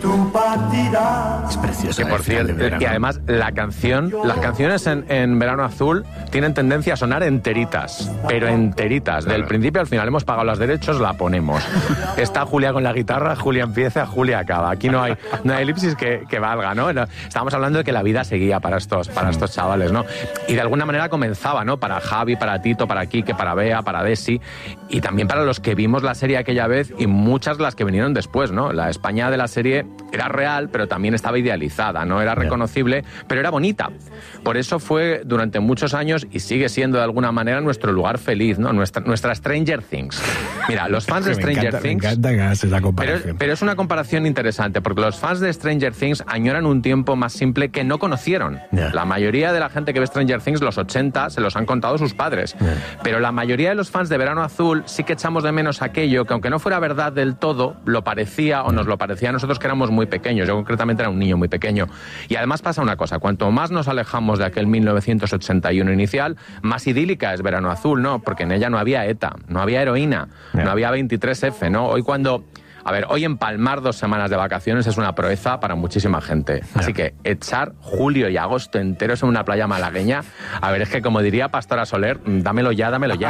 Es precioso. Que por cierto, y además las canciones en Verano Azul tienen tendencia a sonar enteritas, pero enteritas. Del principio al final hemos pagado los derechos, la ponemos. Está Julia con la guitarra, Julia empieza, Julia acaba. Aquí no hay elipsis que valga, ¿no? Estábamos hablando de que la vida seguía para estos chavales, ¿no? Y de alguna manera comenzaba, ¿no? Para Javi, para Tito, para Quique, para Bea, para Desi, y también para los que vimos la serie aquella vez y muchas de las que vinieron después, ¿no? La España de la serie era real, pero también estaba idealizada, no era reconocible, pero era bonita. Por eso fue durante muchos años y sigue siendo de alguna manera nuestro lugar feliz, ¿no? Nuestra Stranger Things. Mira, los fans de Stranger Things... Me encanta que hagas esa comparación. Pero es una comparación interesante, porque los fans de Stranger Things añoran un tiempo más simple que no conocieron. La mayoría de la gente que ve Stranger Things, los 80, se los han contado sus padres. Pero la mayoría de los fans de Verano Azul sí que echamos de menos aquello que, aunque no fuera verdad del todo, lo parecía o nos lo parecía a nosotros que éramos muy pequeños. Yo concretamente era un niño muy pequeño. Y además pasa una cosa, cuanto más nos alejamos de aquel 1981 inicial, más idílica es Verano Azul, ¿no? Porque en ella no había ETA, no había heroína, no había 23F, ¿no? Hoy empalmar 2 semanas de vacaciones es una proeza para muchísima gente. Así que echar julio y agosto enteros en una playa malagueña, es que como diría Pastora Soler, dámelo ya.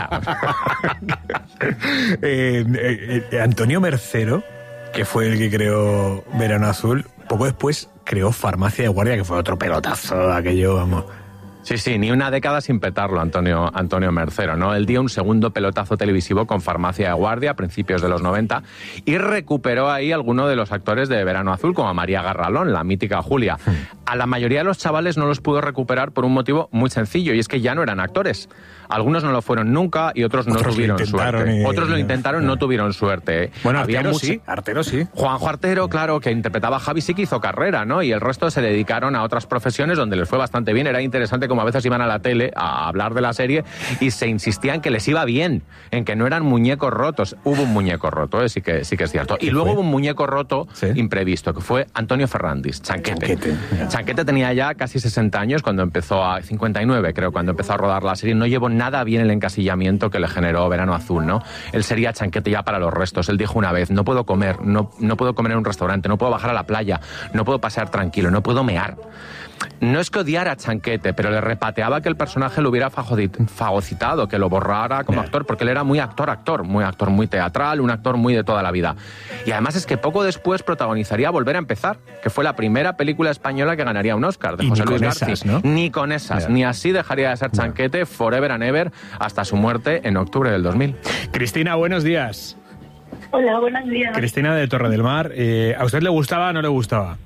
Antonio Mercero, que fue el que creó Verano Azul, poco después creó Farmacia de Guardia, que fue otro pelotazo, aquello, vamos... Sí, ni una década sin petarlo, Antonio Mercero, ¿no? Él dio un segundo pelotazo televisivo con Farmacia de Guardia a principios de los 90 y recuperó ahí alguno de los actores de Verano Azul, como a María Garralón, la mítica Julia. A la mayoría de los chavales no los pudo recuperar por un motivo muy sencillo, y es que ya no eran actores. Algunos no lo fueron nunca y otros no tuvieron suerte. Otros lo intentaron, no tuvieron suerte. Bueno, Artero sí. Juanjo Artero, claro, que interpretaba a Javi, sí que hizo carrera, ¿no? Y el resto se dedicaron a otras profesiones donde les fue bastante bien. Era interesante como a veces iban a la tele a hablar de la serie y se insistía en que les iba bien, en que no eran muñecos rotos. Hubo un muñeco roto, sí que es cierto. Y luego hubo un muñeco roto imprevisto, que fue Antonio Fernández, Chanquete. Chanquete tenía ya casi 60 años cuando empezó 59 creo, cuando empezó a rodar la serie. No llevó nada bien el encasillamiento que le generó Verano Azul, ¿no? Él sería Chanquete ya para los restos. Él dijo una vez, no puedo comer, no puedo comer en un restaurante, no puedo bajar a la playa, no puedo pasear tranquilo, no puedo mear. No es que odiara a Chanquete, pero le repateaba que el personaje lo hubiera fagocitado, que lo borrara como actor, porque él era muy actor muy teatral, un actor muy de toda la vida. Y además es que poco después protagonizaría Volver a empezar, que fue la primera película española que ganaría un Oscar, de José Luis García. ¿No? Ni con esas, ni así dejaría de ser Chanquete forever and ever hasta su muerte en octubre del 2000. Cristina, buenos días. Hola, buenos días. Cristina de Torre del Mar. ¿A usted le gustaba o no le gustaba?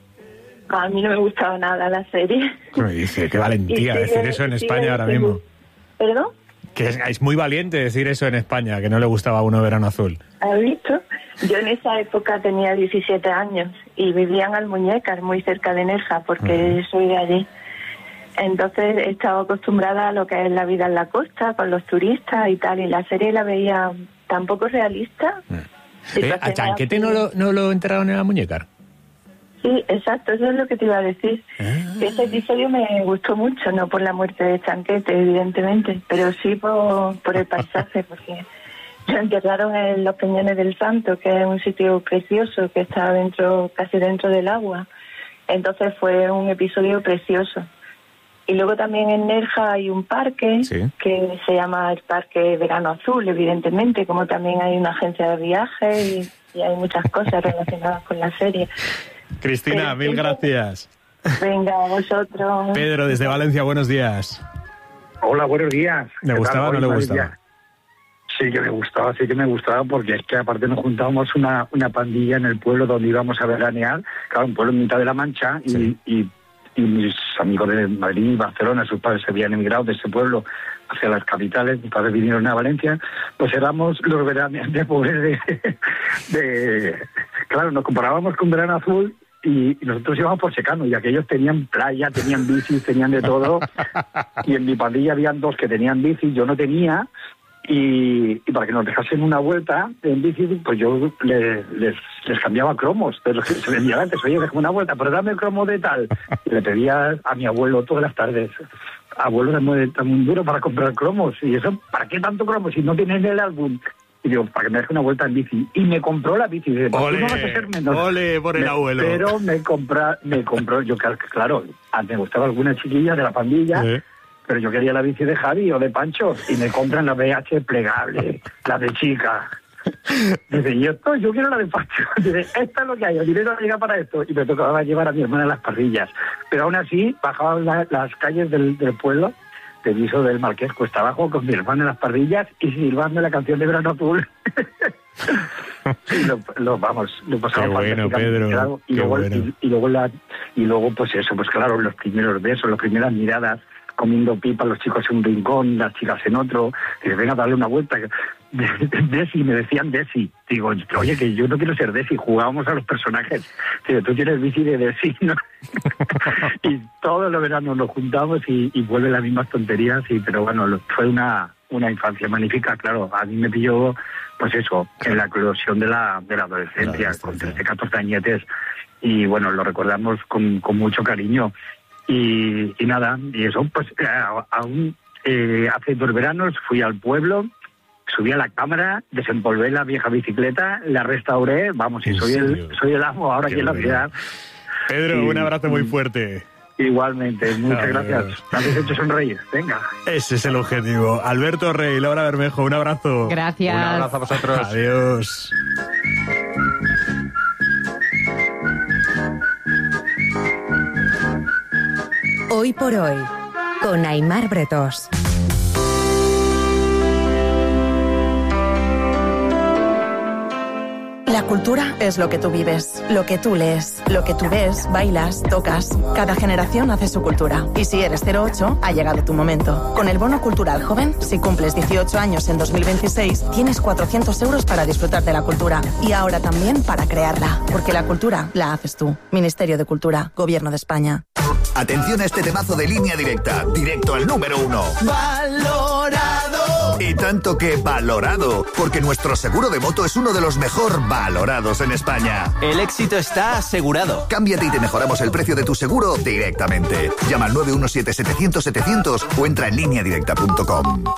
A mí no me gustaba nada la serie. Me dice, qué valentía decir eso en España ahora mismo. ¿Perdón? Que es muy valiente decir eso en España, que no le gustaba a uno Verano Azul. ¿Has visto? Yo en esa época tenía 17 años y vivía en Almuñécar, muy cerca de Nerja, porque soy de allí. Entonces he estado acostumbrada a lo que es la vida en la costa, con los turistas y tal, y la serie la veía tan poco realista. ¿A Chanquete no lo enterraron en Almuñécar? Sí, exacto, eso es lo que te iba a decir. Ese episodio me gustó mucho, no por la muerte de Chanquete, evidentemente, pero sí por el paisaje, porque lo enterraron en los Peñones del Santo, que es un sitio precioso que está casi dentro del agua. Entonces fue un episodio precioso. Y luego también en Nerja hay un parque que se llama el Parque Verano Azul, evidentemente, como también hay una agencia de viajes y hay muchas cosas relacionadas con la serie. Cristina, mil gracias. Venga, vosotros. Pedro, desde Valencia, buenos días. Hola, buenos días. ¿Le gustaba o no le gustaba? Sí que me gustaba, porque es que aparte nos juntábamos una pandilla en el pueblo donde íbamos a veranear, claro, un pueblo en mitad de la Mancha, y mis amigos de Madrid y Barcelona, sus padres se habían emigrado de ese pueblo hacia las capitales, mis padres vinieron a Valencia, pues éramos los veraneantes pobres claro, nos comparábamos con Verano Azul y nosotros íbamos por Secano, y aquellos tenían playa, tenían bicis, tenían de todo, y en mi pandilla habían 2 que tenían bici, yo no tenía, y para que nos dejasen una vuelta en bici, pues yo les cambiaba cromos de los que se vendían antes. Oye, déjame una vuelta, pero dame el cromo de tal. Y le pedía a mi abuelo todas las tardes, abuelo, es muy duro para comprar cromos, y eso, ¿para qué tanto cromo si no tienes el álbum? Y digo, para que me deje una vuelta en bici. Y me compró la bici. Y dice, ¡Ole! Tú no vas a ser menor. ¡Ole por el abuelo! Pero me compró, yo claro, me gustaba alguna chiquilla de la pandilla, pero yo quería la bici de Javi o de Pancho, y me compran la BH plegable, la de chica. Dice, yo quiero la de Pancho. Dice, esta es lo que hay, el dinero llega para esto. Y me tocaba llevar a mi hermana a las parrillas. Pero aún así, bajaba las calles del pueblo, del piso del Marqués, cuesta abajo, con mi hermana en las parrillas y silbando la canción de Verano Azul. lo pasaba. Qué bueno, Pedro. Claro, y luego pues eso, pues claro, los primeros besos, las primeras miradas, comiendo pipa, los chicos en un rincón, las chicas en otro, y venga a darle una vuelta. Desi, me decían Desi. Digo, oye, que yo no quiero ser Desi, jugábamos a los personajes. Digo, tú tienes bici de Desi, ¿no? Y todos los veranos nos juntamos y vuelven las mismas tonterías, pero bueno, fue una infancia magnífica, claro. A mí me pilló, pues eso, en la eclosión de la adolescencia, con 13, 14 añetes, y bueno, lo recordamos con mucho cariño. Y nada, y eso, pues aún hace 2 veranos fui al pueblo, subí a la cámara, desempolvé la vieja bicicleta, la restauré, vamos, y soy el amo ahora aquí en la ciudad. Pedro, un abrazo muy fuerte. Igualmente, muchas gracias. Me habéis hecho sonreír, venga. Ese es el objetivo. Alberto Rey, Laura Bermejo, un abrazo. Gracias. Un abrazo a vosotros. Adiós. Hoy por hoy, con Aimar Bretós. La cultura es lo que tú vives, lo que tú lees, lo que tú ves, bailas, tocas. Cada generación hace su cultura. Y si eres 08, ha llegado tu momento. Con el Bono Cultural Joven, si cumples 18 años en 2026, tienes 400 euros para disfrutar de la cultura. Y ahora también para crearla. Porque la cultura la haces tú. Ministerio de Cultura, Gobierno de España. Atención a este temazo de Línea Directa, directo al número 1. ¡Valorado! Y tanto que valorado, porque nuestro seguro de moto es uno de los mejor valorados en España. El éxito está asegurado. Cámbiate y te mejoramos el precio de tu seguro directamente. Llama al 917-700-700 o entra en lineadirecta.com.